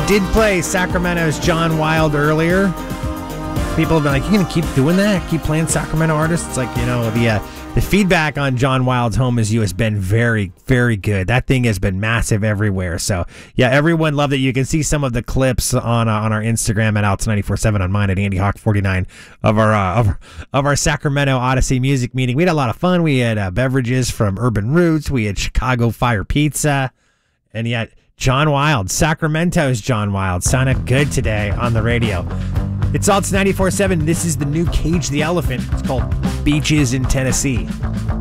did play Sacramento's John Wild earlier. People have been like, "You're gonna keep doing that? Keep playing Sacramento artists?" It's like, the feedback on John Wild's Home Is You has been very, very good. That thing has been massive everywhere. So yeah, everyone loved it. You can see some of the clips on our Instagram at Alts947, on mine at AndyHawk49 of our Sacramento Odyssey music meeting. We had a lot of fun. We had beverages from Urban Roots. We had Chicago Fire Pizza, and yet John Wild, Sacramento's John Wild, sounded good today on the radio. It's Alts 94.7. This is the new Cage the Elephant. It's called Beaches in Tennessee.